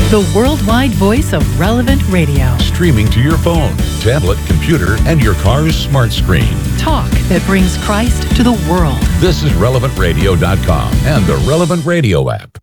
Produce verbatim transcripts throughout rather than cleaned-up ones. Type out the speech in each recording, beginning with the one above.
The worldwide voice of Relevant Radio. Streaming to your phone, tablet, computer, and your car's smart screen. Talk that brings Christ to the world. This is relevant radio dot com and the Relevant Radio app.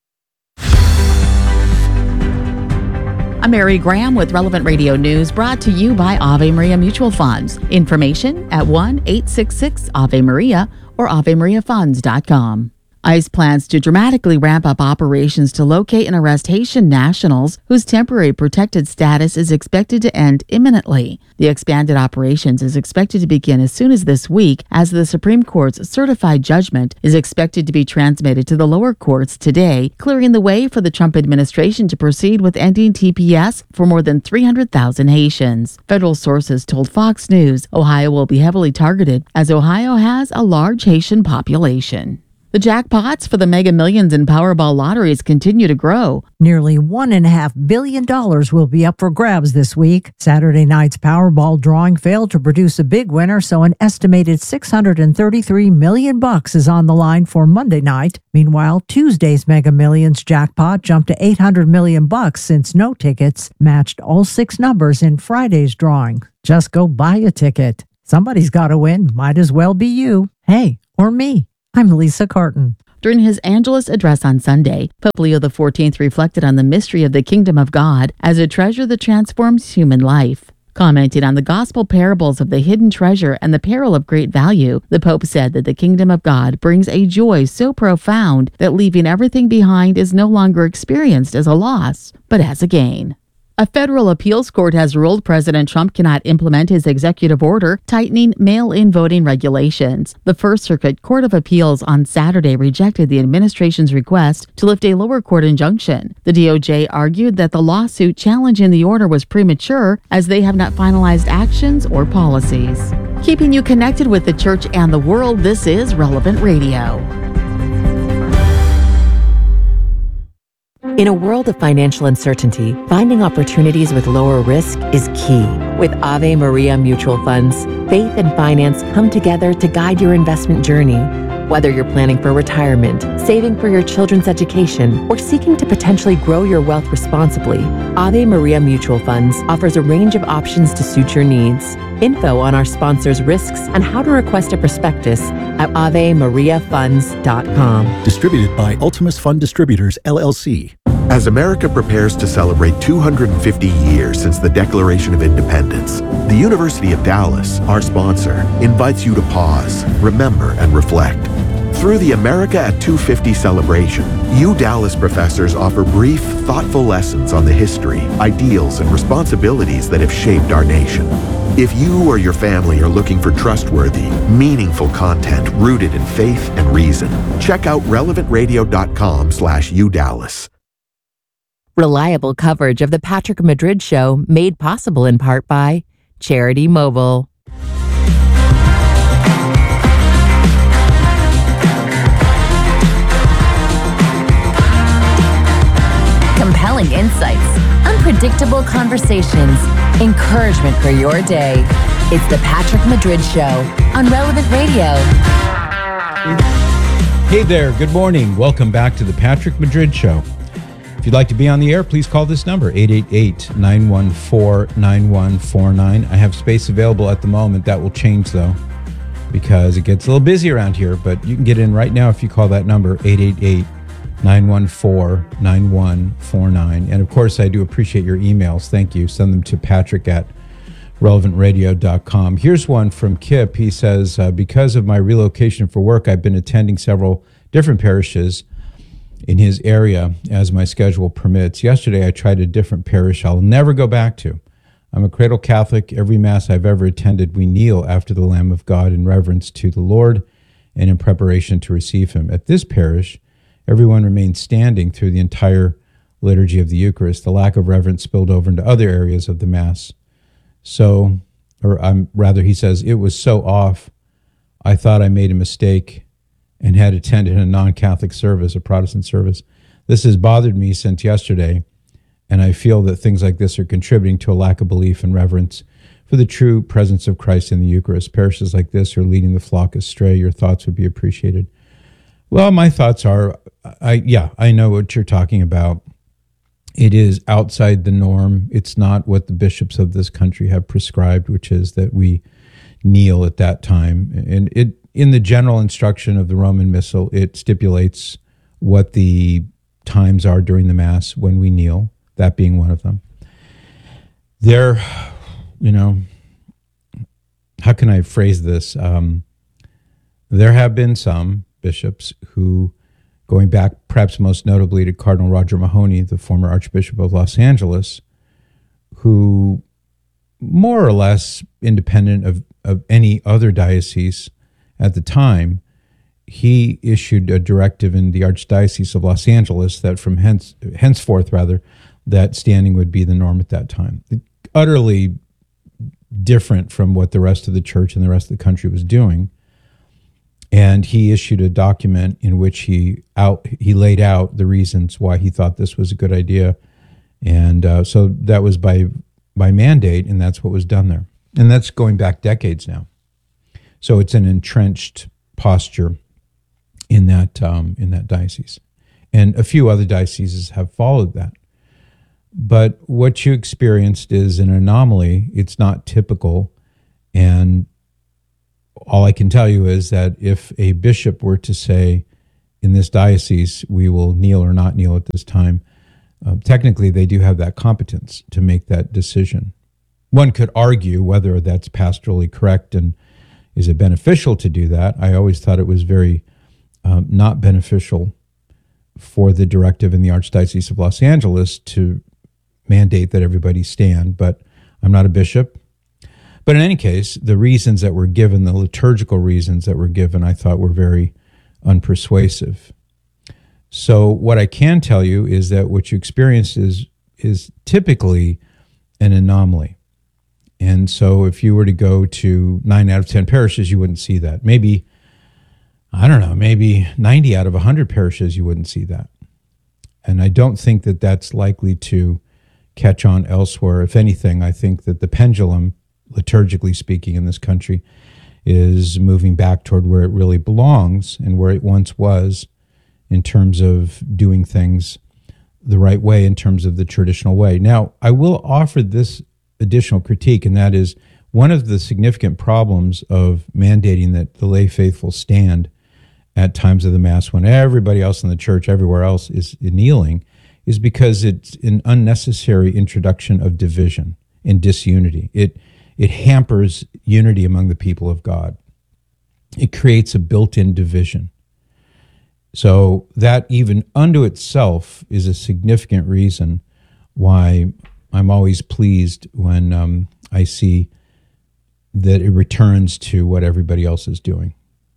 I'm Mary Graham with Relevant Radio News, brought to you by Ave Maria Mutual Funds. Information at one eight six six Ave Maria or ave maria funds dot com. ICE plans to dramatically ramp up operations to locate and arrest Haitian nationals whose temporary protected status is expected to end imminently. The expanded operations is expected to begin as soon as this week, as the Supreme Court's certified judgment is expected to be transmitted to the lower courts today, clearing the way for the Trump administration to proceed with ending T P S for more than three hundred thousand Haitians. Federal sources told Fox News Ohio will be heavily targeted, as Ohio has a large Haitian population. The jackpots for the Mega Millions and Powerball lotteries continue to grow. Nearly one point five billion dollars will be up for grabs this week. Saturday night's Powerball drawing failed to produce a big winner, so an estimated six hundred thirty-three million dollars bucks is on the line for Monday night. Meanwhile, Tuesday's Mega Millions jackpot jumped to eight hundred million dollars bucks since no tickets matched all six numbers in Friday's drawing. Just go buy a ticket. Somebody's got to win. Might as well be you. Hey, or me. I'm Lisa Carton. During his Angelus address on Sunday, Pope Leo the fourteenth reflected on the mystery of the kingdom of God as a treasure that transforms human life. Commenting on the gospel parables of the hidden treasure and the peril of great value, the Pope said that the kingdom of God brings a joy so profound that leaving everything behind is no longer experienced as a loss, but as a gain. A federal appeals court has ruled President Trump cannot implement his executive order tightening mail-in voting regulations. The First Circuit Court of Appeals on Saturday rejected the administration's request to lift a lower court injunction. The D O J argued that the lawsuit challenging the order was premature, as they have not finalized actions or policies. Keeping you connected with the church and the world, this is Relevant Radio. In a world of financial uncertainty, finding opportunities with lower risk is key. With Ave Maria Mutual Funds, faith and finance come together to guide your investment journey. Whether you're planning for retirement, saving for your children's education, or seeking to potentially grow your wealth responsibly, Ave Maria Mutual Funds offers a range of options to suit your needs. Info on our sponsors' risks and how to request a prospectus at ave maria funds dot com. Distributed by Ultimus Fund Distributors, L L C. As America prepares to celebrate two hundred fifty years since the Declaration of Independence, the University of Dallas, our sponsor, invites you to pause, remember, and reflect. Through the America at two fifty celebration, U Dallas professors offer brief, thoughtful lessons on the history, ideals, and responsibilities that have shaped our nation. If you or your family are looking for trustworthy, meaningful content rooted in faith and reason, check out relevant radio dot com slash U Dallas. Reliable coverage of the Patrick Madrid Show, made possible in part by Charity Mobile. Compelling insights, unpredictable conversations, encouragement for your day. It's the Patrick Madrid Show on Relevant Radio. Hey there, good morning. Welcome back to the Patrick Madrid Show. If you'd like to be on the air, please call this number, eight eight eight, nine one four, nine one four nine. I have space available at the moment. That will change, though, because it gets a little busy around here, but you can get in right now if you call that number, eight eight eight, nine one four, nine one four nine. And, of course, I do appreciate your emails. Thank you. Send them to patrick at relevant radio dot com. Here's one from Kip. He says, uh, because of my relocation for work, I've been attending several different parishes in his area as my schedule permits. Yesterday, I tried a different parish I'll never go back to. I'm a cradle Catholic. Every Mass I've ever attended, we kneel after the Lamb of God in reverence to the Lord and in preparation to receive him. At this parish, everyone remains standing through the entire liturgy of the Eucharist. The lack of reverence spilled over into other areas of the Mass. So, or um, rather, he says, it was so off, I thought I made a mistake and had attended a non-Catholic service, a Protestant service. This has bothered me since yesterday, and I feel that things like this are contributing to a lack of belief and reverence for the true presence of Christ in the Eucharist. Parishes like this are leading the flock astray. Your thoughts would be appreciated. Well, my thoughts are, I yeah, I know what you're talking about. it is outside the norm. It's not what the bishops of this country have prescribed, which is that we kneel at that time. And it, in the general instruction of the Roman Missal, it stipulates what the times are during the Mass when we kneel, that being one of them. There, you know, how can I phrase this? Um, there have been some bishops who, going back perhaps most notably to Cardinal Roger Mahony, the former Archbishop of Los Angeles, who more or less independent of, of any other diocese at the time, he issued a directive in the Archdiocese of Los Angeles that from hence, henceforth, rather, that standing would be the norm at that time. Utterly different from what the rest of the church and the rest of the country was doing. And he issued a document in which he out he laid out the reasons why he thought this was a good idea. And uh, so that was by by mandate, and that's what was done there. And that's going back decades now. So it's an entrenched posture in that um, in that diocese. And a few other dioceses have followed that. But what you experienced is an anomaly. It's not typical. And all I can tell you is that if a bishop were to say, in this diocese, we will kneel or not kneel at this time, uh, technically they do have that competence to make that decision. One could argue whether that's pastorally correct and is it beneficial to do that. I always thought it was very um, not beneficial for the directive in the Archdiocese of Los Angeles to mandate that everybody stand, but I'm not a bishop. But in any case, the reasons that were given, the liturgical reasons that were given, I thought were very unpersuasive. So what I can tell you is that what you experienced is, is typically an anomaly. And so if you were to go to nine out of ten parishes, you wouldn't see that. Maybe, I don't know, maybe ninety out of one hundred parishes, you wouldn't see that. And I don't think that that's likely to catch on elsewhere. If anything, I think that the pendulum, liturgically speaking, in this country is moving back toward where it really belongs and where it once was in terms of doing things the right way, in terms of the traditional way. Now, I will offer this additional critique, and that is one of the significant problems of mandating that the lay faithful stand at times of the Mass when everybody else in the church, everywhere else, is kneeling, is because it's an unnecessary introduction of division and disunity. It It hampers unity among the people of God. It creates a built-in division. So that even unto itself is a significant reason why I'm always pleased when um, I see that it returns to what everybody else is doing.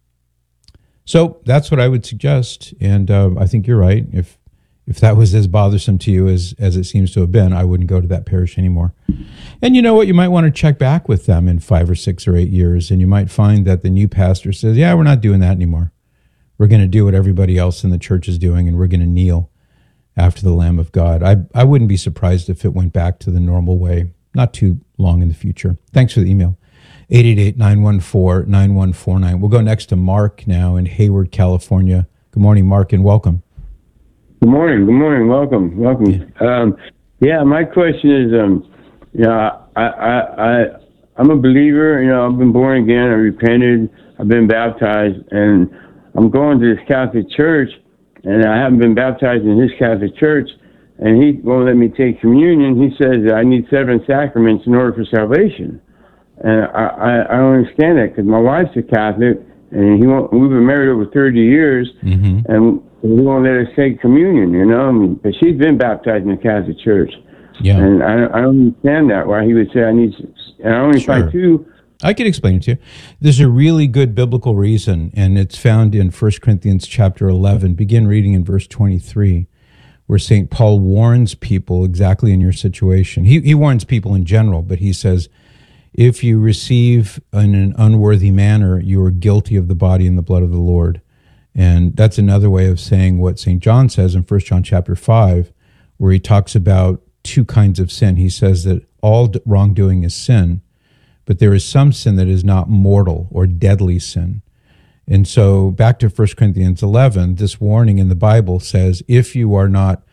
So that's what I would suggest, and uh, I think you're right. If If that was as bothersome to you as, as it seems to have been, I wouldn't go to that parish anymore. And you know what? You might want to check back with them in five or six or eight years, and you might find that the new pastor says, yeah, we're not doing that anymore. We're going to do what everybody else in the church is doing, and we're going to kneel after the Lamb of God. I, I wouldn't be surprised if it went back to the normal way, not too long in the future. Thanks for the email. eight eight eight, nine one four, nine one four nine. We'll go next to Mark now in Hayward, California. Good morning, Mark, and welcome. Good morning. Good morning. Welcome. Welcome. Um, yeah, my question is, um, you know, I, I, I, I'm a believer. You know, I've been born again. I repented. I've been baptized, and I'm going to this Catholic church, and I haven't been baptized in his Catholic church, and he won't let me take communion. He says that I need seven sacraments in order for salvation, and I, I, I don't understand that because my wife's a Catholic, and he won't. We've been married over thirty years, mm-hmm. and he won't let us take communion, you know. I mean, but she's been baptized in the Catholic Church. Yeah. And I, I don't understand that, why he would say I need, and I only sure. find two. I can explain it to you. There's a really good biblical reason, and it's found in First Corinthians chapter eleven. Begin reading in verse twenty-three, where Saint Paul warns people exactly in your situation. He, he warns people in general, but he says, if you receive in an unworthy manner, you are guilty of the body and the blood of the Lord. And that's another way of saying what Saint John says in First John chapter five, where he talks about two kinds of sin. He says that all wrongdoing is sin, but there is some sin that is not mortal or deadly sin. And so back to First Corinthians eleven, this warning in the Bible says, if you are not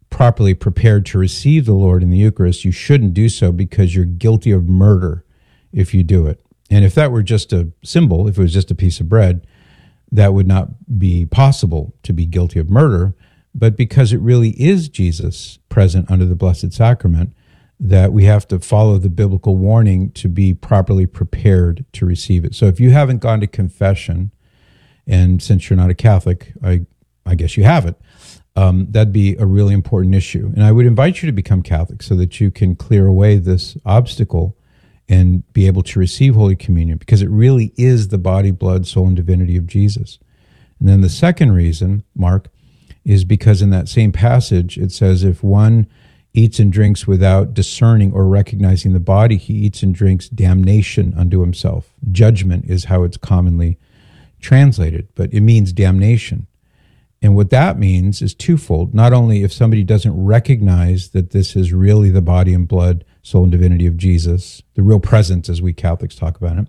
properly prepared to receive the Lord in the Eucharist, you shouldn't do so because you're guilty of murder if you do it. And if that were just a symbol, if it was just a piece of bread, that would not be possible to be guilty of murder. But because it really is Jesus present under the Blessed Sacrament, that we have to follow the biblical warning to be properly prepared to receive it. So if you haven't gone to confession, and since you're not a Catholic, I, I guess you haven't, um, that'd be a really important issue. And I would invite you to become Catholic so that you can clear away this obstacle and be able to receive Holy Communion, because it really is the body, blood, soul, and divinity of Jesus. And then the second reason, Mark, is because in that same passage, it says, if one eats and drinks without discerning or recognizing the body, he eats and drinks damnation unto himself. Judgment is how it's commonly translated, but it means damnation. And what that means is twofold. Not only if somebody doesn't recognize that this is really the body and blood, soul, and divinity of Jesus, the real presence as we Catholics talk about it,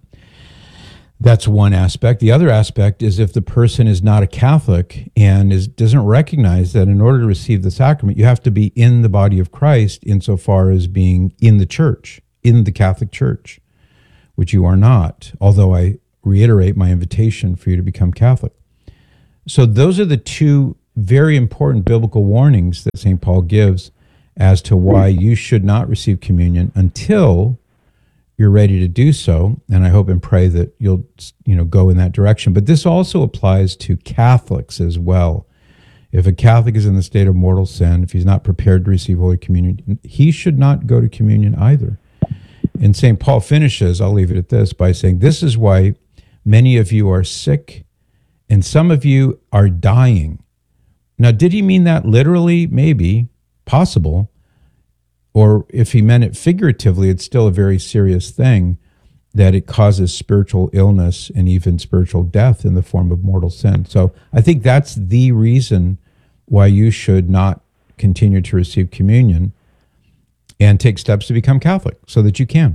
that's one aspect. The other aspect is if the person is not a Catholic and is doesn't recognize that in order to receive the sacrament, you have to be in the body of Christ insofar as being in the church, in the Catholic Church, which you are not, although I reiterate my invitation for you to become Catholic. So those are the two very important biblical warnings that Saint Paul gives as to why you should not receive communion until you're ready to do so, and I hope and pray that you'll, you know, go in that direction. But this also applies to Catholics as well. If a Catholic is in the state of mortal sin, if he's not prepared to receive Holy Communion, he should not go to communion either. And Saint Paul finishes, I'll leave it at this, by saying, this is why many of you are sick, and some of you are dying. Now, did he mean that literally? Maybe, possible. Or if he meant it figuratively, it's still a very serious thing, that it causes spiritual illness and even spiritual death in the form of mortal sin. So I think that's the reason why you should not continue to receive communion and take steps to become Catholic so that you can.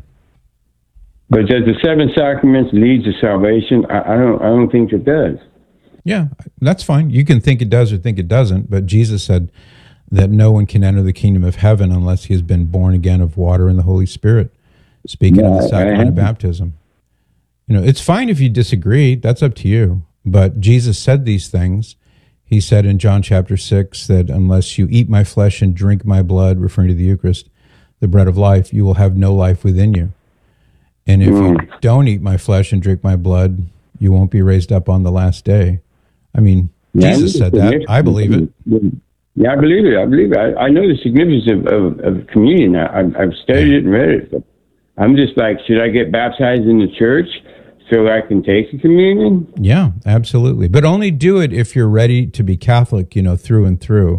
But does the seven sacraments lead to salvation? I, I don't. I don't think it does. Yeah, that's fine. You can think it does or think it doesn't, but Jesus said that no one can enter the kingdom of heaven unless he has been born again of water and the Holy Spirit, speaking Yeah, of the sacrament of baptism. You know, it's fine if you disagree. That's up to you. But Jesus said these things. He said in John chapter six that unless you eat my flesh and drink my blood, referring to the Eucharist, the bread of life, you will have no life within you. And if Mm. you don't eat my flesh and drink my blood, you won't be raised up on the last day. I mean, Yeah, Jesus I said that. I believe it. Yeah, I believe it. I believe it. I, I know the significance of, of, of communion. I, I've I've studied it and read it. But I'm just like, should I get baptized in the church so I can take the communion? Yeah, absolutely. But only do it if you're ready to be Catholic, you know, through and through.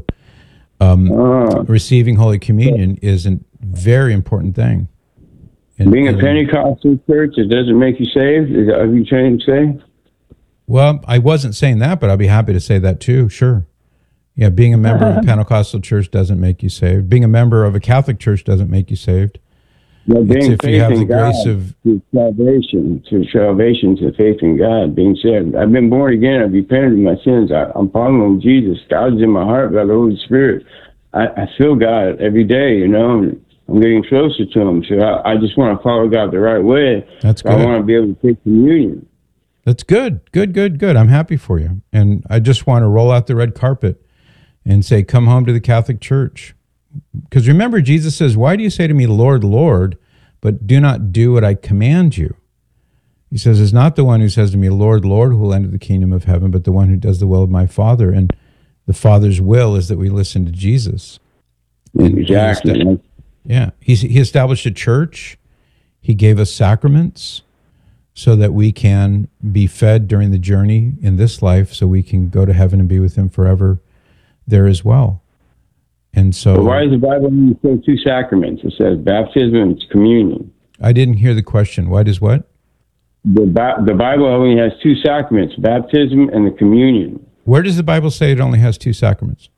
Um, Uh, receiving Holy Communion is a very important thing. And, being a and- Pentecostal church, it doesn't make you saved? Is that what you're trying to say? Well, I wasn't saying that, but I'll be happy to say that too, sure. Yeah, being a member of a Pentecostal church doesn't make you saved. Being a member of a Catholic church doesn't make you saved. Yeah, It's being if you faith have the in God grace of... to salvation, to salvation, to faith in God, being saved. I've been born again. I've repented of my sins. I, I'm following Jesus. God's in my heart by the Holy Spirit. I, I feel God every day, you know. And I'm getting closer to Him. So I, I just want to follow God the right way. That's So I good. want to be able to take communion. That's good, good, good, good. I'm happy for you. And I just want to roll out the red carpet and say, come home to the Catholic Church. Because remember, Jesus says, why do you say to me, Lord, Lord, but do not do what I command you? He says, it's not the one who says to me, Lord, Lord, who will enter the kingdom of heaven, but the one who does the will of my Father. And the Father's will is that we listen to Jesus. And Exactly. he esta- yeah. He's, he established a church. He gave us sacraments so that we can be fed during the journey in this life, so we can go to heaven and be with him forever there as well. And so... But why does the Bible only say two sacraments? It says baptism and communion. I didn't hear the question. Why does what? The, Bi- the Bible only has two sacraments, baptism and the communion. Where does the Bible say it only has two sacraments?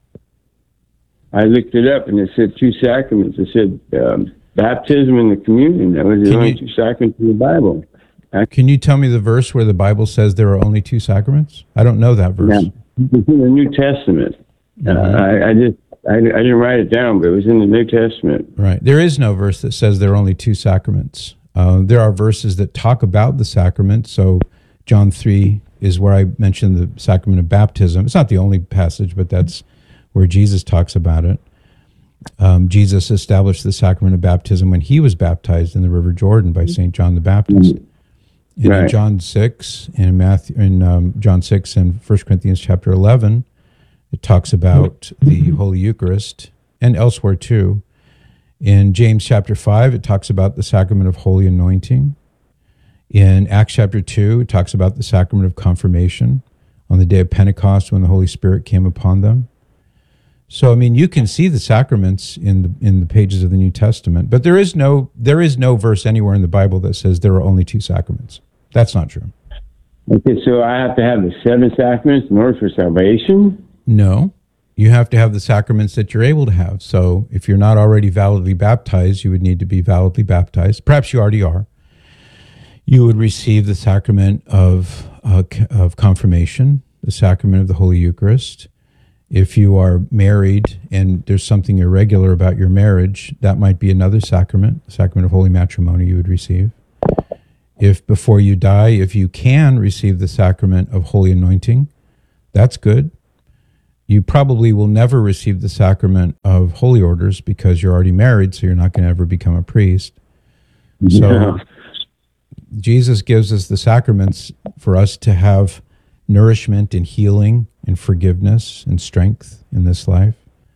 I looked it up, and it said two sacraments. It said um, baptism and the communion. That was the Can only you- two sacraments in the Bible. Can you tell me the verse where the Bible says there are only two sacraments? I don't know that verse. Yeah, it's in the New Testament. Uh, Mhm. I, I just I, I didn't write it down, but it was in the New Testament. Right. There is no verse that says there are only two sacraments. Uh, there are verses that talk about the sacrament. So John three is where I mentioned the sacrament of baptism. It's not the only passage, but that's where Jesus talks about it. Um, Jesus established the sacrament of baptism when he was baptized in the River Jordan by Saint John the Baptist. And Right. in John six, in Matthew, in um, John six, and First Corinthians chapter eleven, it talks about the Holy Eucharist, and elsewhere too. In James chapter five, it talks about the sacrament of holy anointing. In Acts chapter two, it talks about the sacrament of confirmation on the day of Pentecost when the Holy Spirit came upon them. So, I mean, you can see the sacraments in the in the pages of the New Testament, but there is no there is no verse anywhere in the Bible that says there are only two sacraments. That's not true. Okay, so I have to have the seven sacraments in order for salvation? No. You have to have the sacraments that you're able to have. So if you're not already validly baptized, you would need to be validly baptized. Perhaps you already are. You would receive the sacrament of uh, of confirmation, the sacrament of the Holy Eucharist. If you are married and there's something irregular about your marriage, that might be another sacrament, the sacrament of holy matrimony you would receive. If before you die, if you can receive the sacrament of holy anointing, that's good. You probably will never receive the sacrament of holy orders because you're already married, so you're not going to ever become a priest. So Yeah. Jesus gives us the sacraments for us to have nourishment and healing and forgiveness and strength in this life.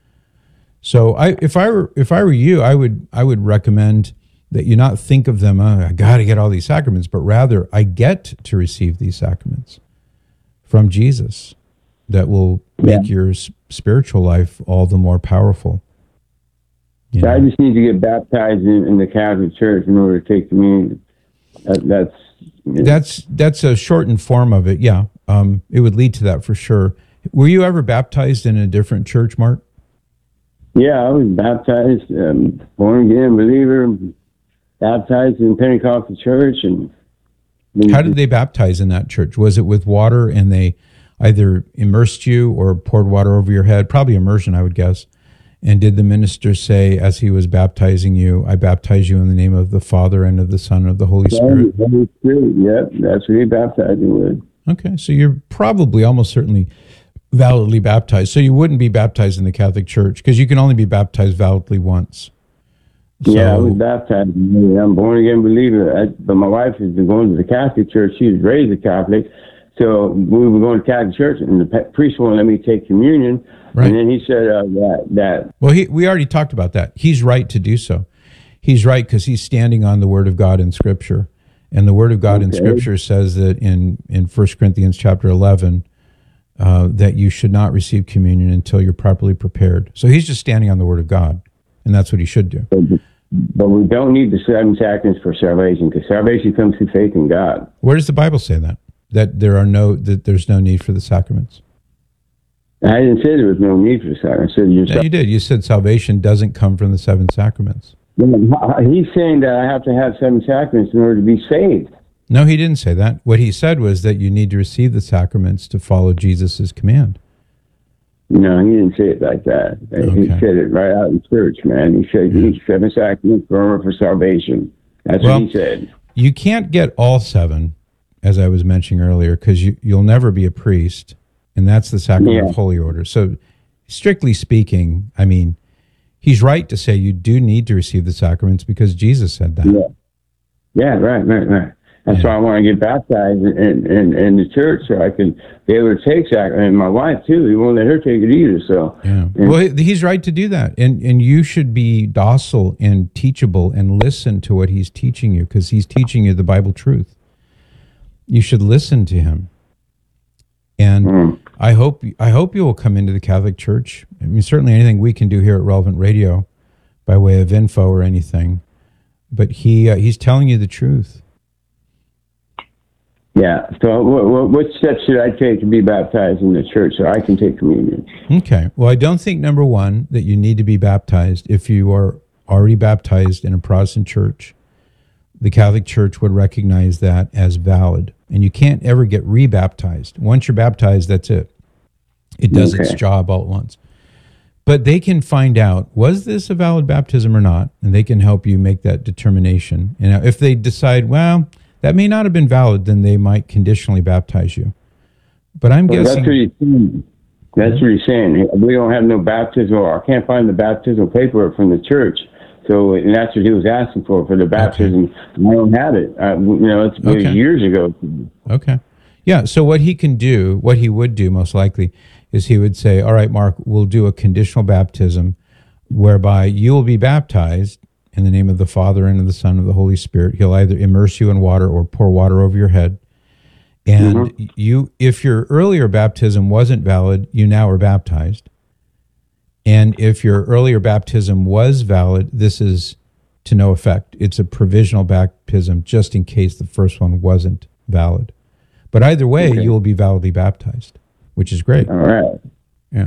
So I, if I were if I were you, I would I would recommend that you not think of them, oh, I got to get all these sacraments, but rather I get to receive these sacraments from Jesus that will make Yeah. your s- spiritual life all the more powerful. You So I know? just need to get baptized in, in the Catholic Church in order to take communion. That, that's That's that's a shortened form of it. Yeah, um, it would lead to that for sure. Were you ever baptized in a different church, Mark? yeah. I was baptized, um, born again believer, baptized in Pentecostal church, and How did they baptize in that church? Was it with water and they either immersed you or poured water over your head? Probably immersion, I would guess. And did the minister say, as he was baptizing you, I baptize you in the name of the Father and of the Son and of the Holy Spirit? Holy Spirit. Yep, that's what he baptized me with. Okay, so you're probably almost certainly validly baptized. So you wouldn't be baptized in the Catholic Church because you can only be baptized validly once. Yeah, I was So- baptized. I'm born again believer. I, but my wife has been going to the Catholic Church. She was raised a Catholic. So we were going to Catholic Church, and the pe- priest won't let me take communion. Right. And then he said uh, that, that Well, he, we already talked about that. He's right to do so. He's right because he's standing on the Word of God in Scripture. And the Word of God in Okay. Scripture says that in, in First Corinthians chapter eleven, uh, that you should not receive communion until you're properly prepared. So he's just standing on the Word of God, and that's what he should do. but we don't need the seven sacraments for salvation, because salvation comes through faith in God. Where does the Bible say that? That there are no that there's no need for the sacraments? I didn't say there was no need for the sacrament. I said you're Yeah, you did. You said salvation doesn't come from the seven sacraments. He's saying that I have to have seven sacraments in order to be saved. No, he didn't say that. What he said was that you need to receive the sacraments to follow Jesus' command. No, he didn't say it like that. He Okay. said it right out in church, man. He said you need seven sacraments for, for salvation. That's Well, what he said. You can't get all seven, as I was mentioning earlier, because you, you'll never be a priest, and that's the sacrament Yeah. of holy order. So, strictly speaking, I mean, he's right to say you do need to receive the sacraments because Jesus said that. Yeah. Yeah, right, right, right. That's Yeah. why I want to get baptized in, in, in the church so I can be able to take sacrament. And my wife, too, he won't let her take it either. So, Yeah. And- Well, he- he's right to do that. And and you should be docile and teachable and listen to what he's teaching you because he's teaching you the Bible truth. You should listen to him. And Mm. I hope I hope you will come into the Catholic Church. I mean, certainly anything we can do here at Relevant Radio by way of info or anything. But he uh, he's telling you the truth. yeah. So, what, what, what steps should I take to be baptized in the church so I can take communion? Okay. Well, I don't think, number one, that you need to be baptized. If you are already baptized in a Protestant church, the Catholic Church would recognize that as valid. And you can't ever get rebaptized. Once you're baptized, that's it. It does its Okay. job all at once. But they can find out, was this a valid baptism or not? And they can help you make that determination. And if they decide, well, that may not have been valid, then they might conditionally baptize you. But I'm well, guessing... That's what he's saying. That's what he's saying. We don't have no baptism, or I can't find the baptismal paperwork from the church. So, and that's what he was asking for, for the baptism. Okay. I don't have it. I, you know, it's been okay. years ago. Okay. Yeah, so what he can do, what he would do most likely, is he would say, all right, Mark, we'll do a conditional baptism whereby you will be baptized in the name of the Father and of the Son and of the Holy Spirit. He'll either immerse you in water or pour water over your head. And mm-hmm. you, if your earlier baptism wasn't valid, you now are baptized. And if your earlier baptism was valid, this is to no effect. It's a provisional baptism just in case the first one wasn't valid. But either way, okay. you will be validly baptized, which is great. All right. Yeah.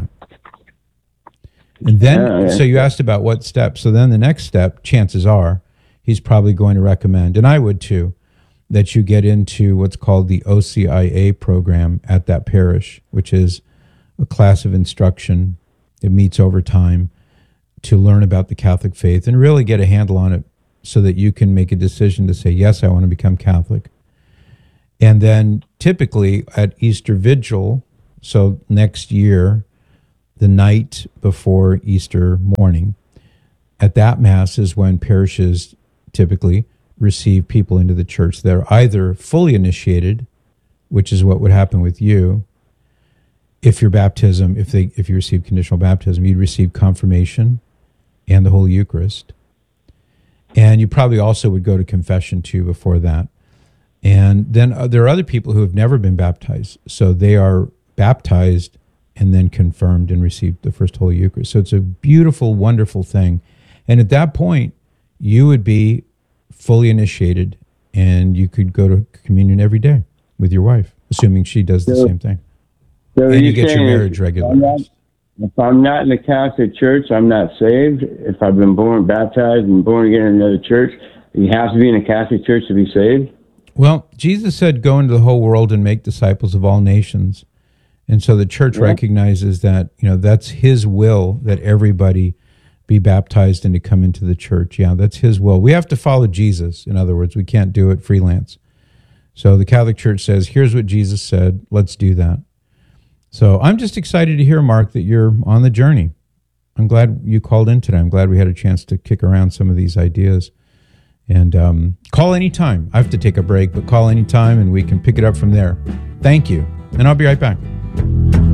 And then, yeah, yeah. so you asked about what step. So then the next step, chances are, he's probably going to recommend, and I would too, that you get into what's called the O C I A program at that parish, which is a class of instruction. It meets over time to learn about the Catholic faith and really get a handle on it so that you can make a decision to say, yes, I want to become Catholic. And then typically at Easter Vigil, so next year, the night before Easter morning, at that Mass is when parishes typically receive people into the church. They're either fully initiated, which is what would happen with you. If your baptism, if they, if you receive conditional baptism, you'd receive confirmation and the Holy Eucharist. And you probably also would go to confession too before that. And then uh, there are other people who have never been baptized. So they are baptized and then confirmed and received the first Holy Eucharist. So it's a beautiful, wonderful thing. And at that point, you would be fully initiated and you could go to communion every day with your wife, assuming she does the so, same thing. So and you get your marriage regularized. If I'm not in the Catholic Church, I'm not saved. If I've been born, baptized, and born again in another church, you have to be in a Catholic Church to be saved? Well, Jesus said, go into the whole world and make disciples of all nations. And so the church yeah. recognizes that, you know, that's his will that everybody be baptized and to come into the church. Yeah, that's his will. We have to follow Jesus. In other words, we can't do it freelance. So the Catholic Church says, here's what Jesus said. Let's do that. So I'm just excited to hear, Mark, that you're on the journey. I'm glad you called in today. I'm glad we had a chance to kick around some of these ideas. And um, call anytime. I have to take a break, but call anytime and we can pick it up from there. Thank you. And I'll be right back.